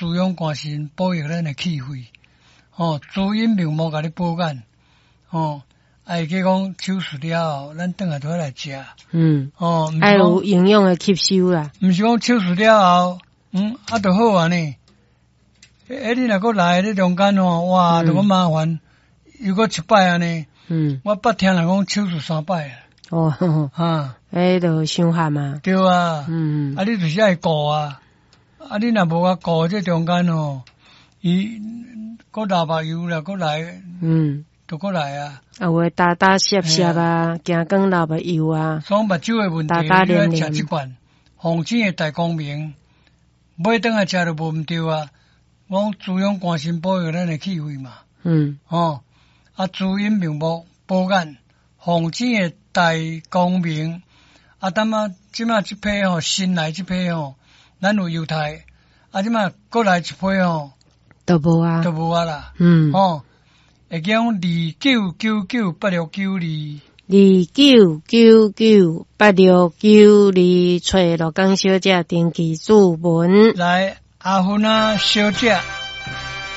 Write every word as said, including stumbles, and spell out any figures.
滋养肝肾，保育咱的气血。哦，滋阴明目，甲你保肝。哦，啊，会记讲手术了后，咱转来倒来食。 嗯。 哦， 爱有营养的吸收啦。 毋是讲手术了后，嗯，啊，就好啊呢。诶，你若搁来咧中间吼，哇，就搁麻烦，又搁一摆安尼。嗯。我捌听人讲手术三摆啊。 哦，呵呵哈。 诶，就伤寒嘛。 对啊。嗯。啊，你就是爱顾啊。啊，你若无甲顾这中间吼，伊搁流目油啦，搁来。嗯。就过来啊！ 啊，有诶打打湿湿啊，行光流目油啊， 所以目睭诶问题，你要食即罐红景诶大光明，买顿来食就无毋对啊！我滋养肝肾，保佑咱诶气血嘛。嗯。哦，啊，滋阴明目，保肝，红景诶大光明。啊，等啊，即马即批吼，新来即批吼，咱有犹太，啊，即马过来一批吼， 都无啊， 都无啊啦。 嗯。 哦。会讲二九九九八六九二， 二九九九八六九二，找罗江小姐登记注文。 来，阿芬啊，小姐。